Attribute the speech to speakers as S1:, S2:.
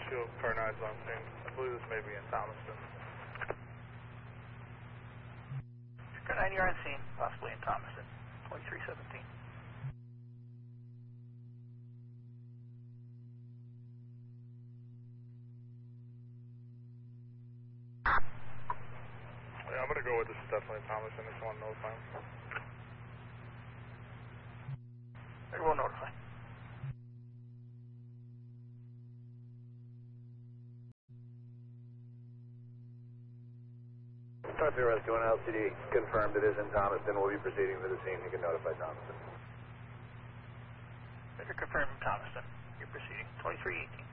S1: Shield, car 9's on scene. I believe this may be in Thomaston.
S2: Car 9, you're on scene, possibly in Thomaston, 2317.
S1: Yeah, I'm gonna go with this is definitely Thomaston. It's on notify.
S2: I will notify.
S3: North Rescue 1 LCD confirmed it is in Thomaston. We'll be proceeding to the scene. You can notify Thomaston.
S2: Better confirm Thomaston. You're proceeding. 2318.